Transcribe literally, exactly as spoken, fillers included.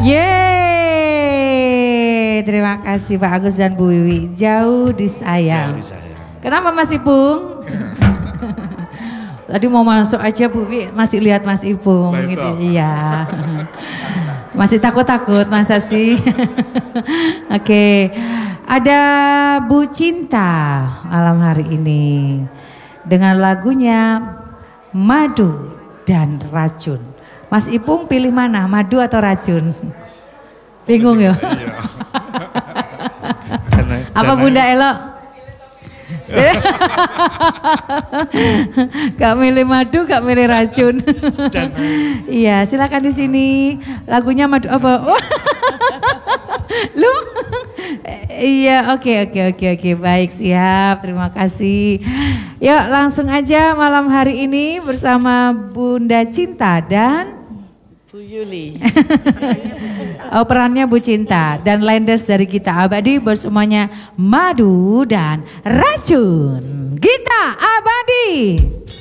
Yeay, terima kasih Pak Agus dan Bu Wiwi. Jauh disayang. Jauh disayang. Kenapa Mas Ipung? Tadi mau masuk aja Bu Wiwi, masih lihat Mas Ipung gitu. Iya. Masih takut-takut masa sih? Oke, ada Bu Cinta malam hari ini dengan lagunya Madu dan Racun. Mas Ipung pilih mana, madu atau racun? Bingung ya? Apa Bunda Elo? Gak milih madu, gak milih racun. Iya, silakan di sini. Lagunya madu apa? Lu? Iya, oke oke oke oke, baik, siap. Terima kasih. Yuk, langsung aja malam hari ini bersama Bunda Cinta dan Bu Yuli. Oh, perannya Bu Cinta dan Lenders dari Gita Abadi bersemuanya Madu dan Racun. Gita Abadi.